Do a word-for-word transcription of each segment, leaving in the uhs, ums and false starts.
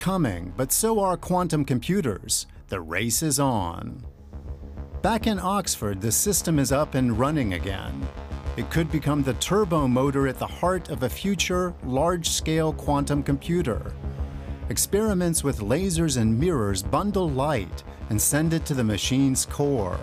coming, but so are quantum computers. The race is on. Back in Oxford, the system is up and running again. It could become the turbo motor at the heart of a future, large-scale quantum computer. Experiments with lasers and mirrors bundle light and send it to the machine's core.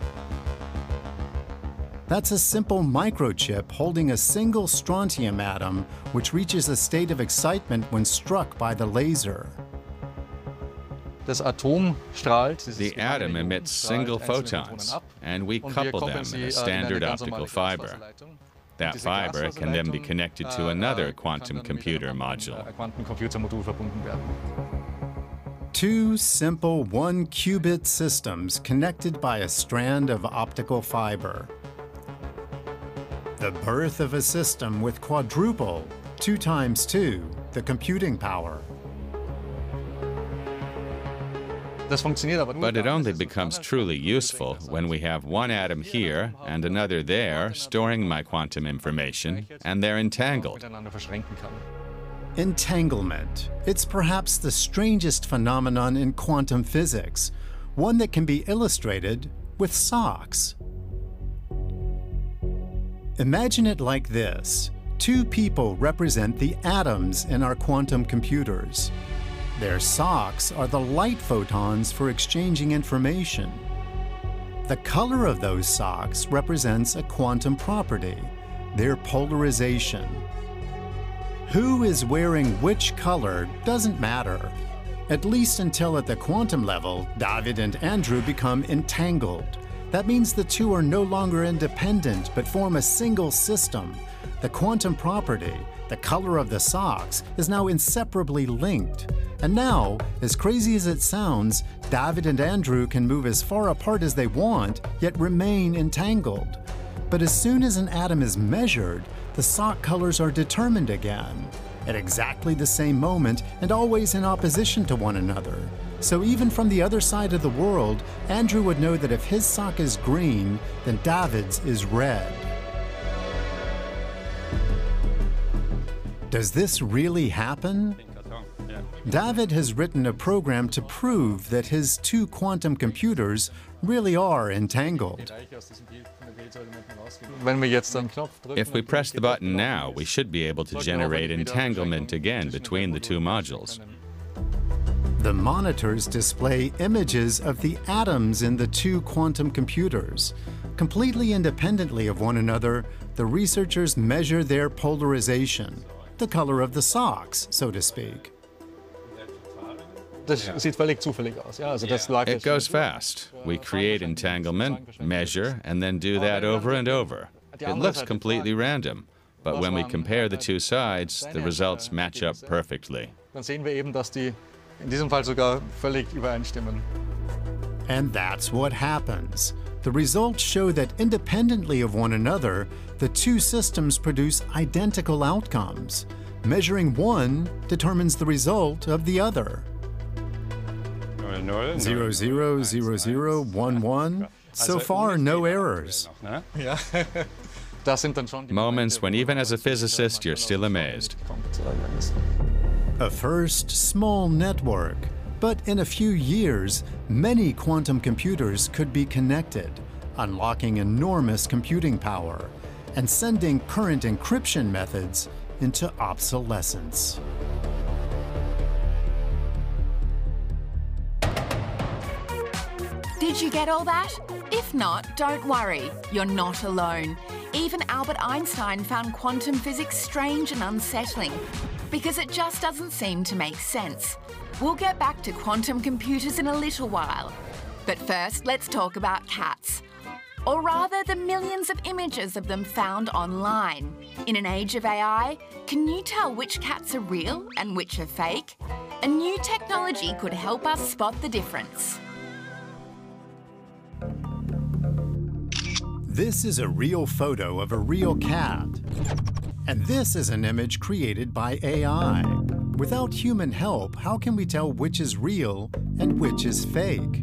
That's a simple microchip holding a single strontium atom, which reaches a state of excitement when struck by the laser. The atom emits single photons, and we couple them in a standard optical fiber. That fiber can then be connected to another quantum computer module. Two simple one-qubit systems connected by a strand of optical fiber. The birth of a system with quadruple, two times two, the computing power. But it only becomes truly useful when we have one atom here and another there storing my quantum information, and they're entangled. Entanglement. It's perhaps the strangest phenomenon in quantum physics, one that can be illustrated with socks. Imagine it like this. Two people represent the atoms in our quantum computers. Their socks are the light photons for exchanging information. The color of those socks represents a quantum property, their polarization. Who is wearing which color doesn't matter, at least until at the quantum level, David and Andrew become entangled. That means the two are no longer independent, but form a single system. The quantum property, the color of the socks, is now inseparably linked. And now, as crazy as it sounds, David and Andrew can move as far apart as they want, yet remain entangled. But as soon as an atom is measured, the sock colors are determined again, at exactly the same moment and always in opposition to one another. So even from the other side of the world, Andrew would know that if his sock is green, then David's is red. Does this really happen? David has written a program to prove that his two quantum computers really are entangled. If we press the button now, we should be able to generate entanglement again between the two modules. The monitors display images of the atoms in the two quantum computers. Completely independently of one another, the researchers measure their polarization, the color of the socks, so to speak. It goes fast. We create entanglement, measure, and then do that over and over. It looks completely random, but when we compare the two sides, the results match up perfectly. And that's what happens. The results show that independently of one another, the two systems produce identical outcomes. Measuring one determines the result of the other. Zero, zero, zero, zero, one, one. So far, no errors. Moments when even as a physicist, you're still amazed. A first small network, but in a few years, many quantum computers could be connected, unlocking enormous computing power and sending current encryption methods into obsolescence. Did you get all that? If not, don't worry, you're not alone. Even Albert Einstein found quantum physics strange and unsettling because it just doesn't seem to make sense. We'll get back to quantum computers in a little while. But first, let's talk about cats. Or rather, the millions of images of them found online. In an age of A I, can you tell which cats are real and which are fake? A new technology could help us spot the difference. This is a real photo of a real cat. And this is an image created by A I. Without human help, how can we tell which is real and which is fake?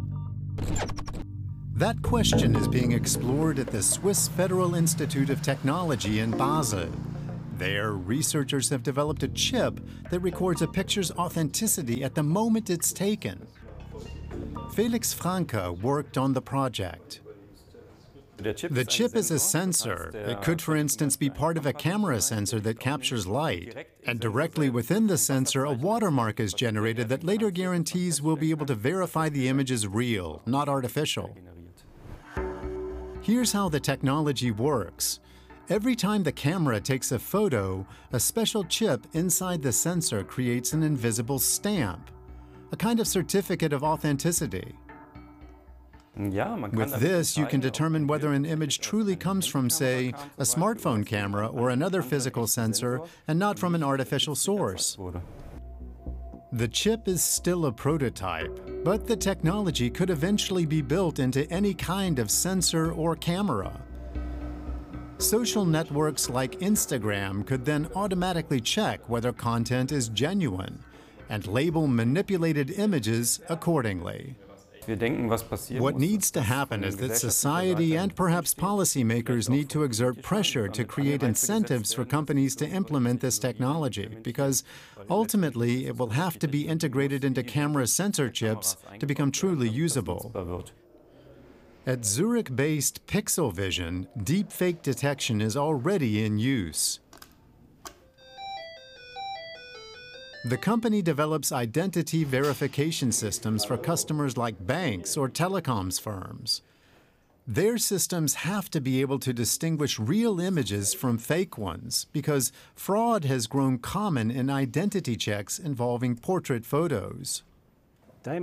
That question is being explored at the Swiss Federal Institute of Technology in Basel. There, researchers have developed a chip that records a picture's authenticity at the moment it's taken. Felix Franke worked on the project. The chip is a sensor. It could, for instance, be part of a camera sensor that captures light. And directly within the sensor, a watermark is generated that later guarantees we'll be able to verify the image is real, not artificial. Here's how the technology works. Every time the camera takes a photo, a special chip inside the sensor creates an invisible stamp, a kind of certificate of authenticity. With this, you can determine whether an image truly comes from, say, a smartphone camera or another physical sensor, and not from an artificial source. The chip is still a prototype, but the technology could eventually be built into any kind of sensor or camera. Social networks like Instagram could then automatically check whether content is genuine and label manipulated images accordingly. What needs to happen is that society and perhaps policymakers need to exert pressure to create incentives for companies to implement this technology, because ultimately it will have to be integrated into camera sensor chips to become truly usable. At Zurich-based Pixel Vision, deepfake detection is already in use. The company develops identity verification systems for customers like banks or telecoms firms. Their systems have to be able to distinguish real images from fake ones because fraud has grown common in identity checks involving portrait photos. Here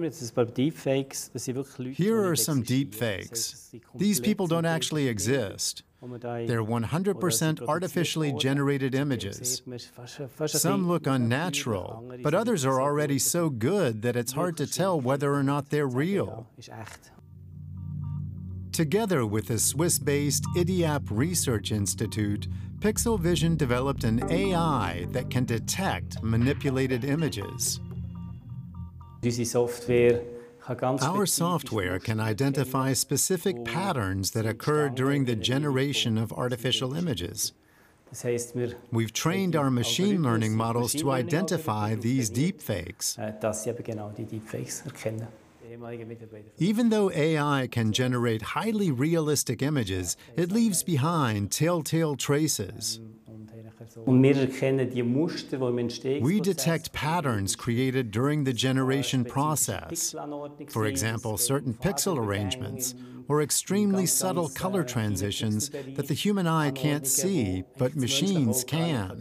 are some deepfakes. These people don't actually exist. They're one hundred percent artificially generated images. Some look unnatural, but others are already so good that it's hard to tell whether or not they're real. Together with the Swiss-based IDIAP Research Institute, Pixel Vision developed an A I that can detect manipulated images. Our software can identify specific patterns that occur during the generation of artificial images. We've trained our machine learning models to identify these deepfakes. Even though A I can generate highly realistic images, it leaves behind telltale traces. We detect patterns created during the generation process. For example, certain pixel arrangements or extremely subtle color transitions that the human eye can't see, but machines can.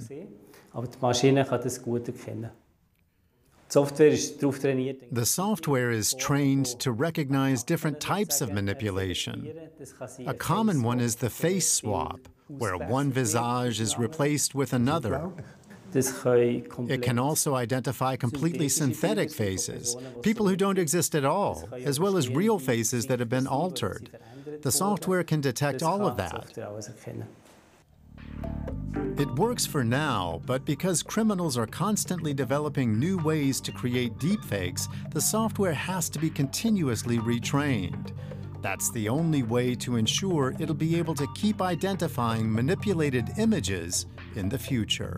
The software is trained to recognize different types of manipulation. A common one is the face swap, where one visage is replaced with another. It can also identify completely synthetic faces, people who don't exist at all, as well as real faces that have been altered. The software can detect all of that. It works for now, but because criminals are constantly developing new ways to create deepfakes, the software has to be continuously retrained. That's the only way to ensure it'll be able to keep identifying manipulated images in the future.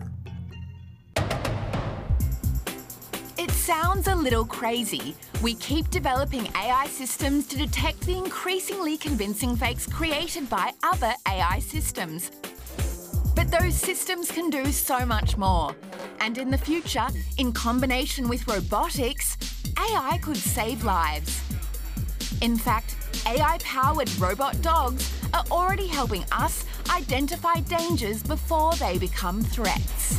It sounds a little crazy. We keep developing A I systems to detect the increasingly convincing fakes created by other A I systems. But those systems can do so much more. And in the future, in combination with robotics, A I could save lives. In fact, A I-powered robot dogs are already helping us identify dangers before they become threats.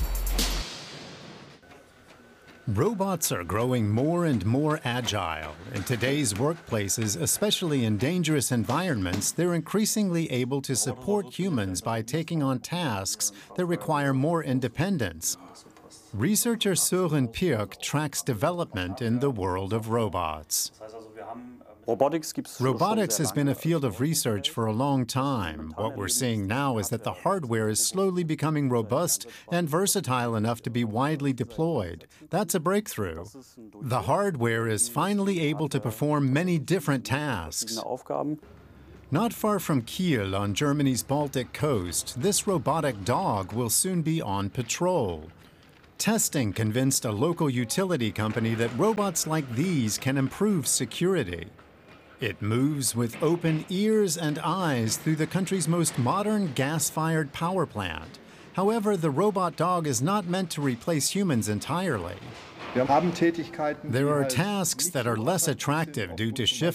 Robots are growing more and more agile. In today's workplaces, especially in dangerous environments, they're increasingly able to support humans by taking on tasks that require more independence. Researcher Søren Pirk tracks development in the world of robots. Robotics has been a field of research for a long time. What we're seeing now is that the hardware is slowly becoming robust and versatile enough to be widely deployed. That's a breakthrough. The hardware is finally able to perform many different tasks. Not far from Kiel on Germany's Baltic coast, this robotic dog will soon be on patrol. Testing convinced a local utility company that robots like these can improve security. It moves with open ears and eyes through the country's most modern gas-fired power plant. However, the robot dog is not meant to replace humans entirely. There are tasks that are less attractive due to shift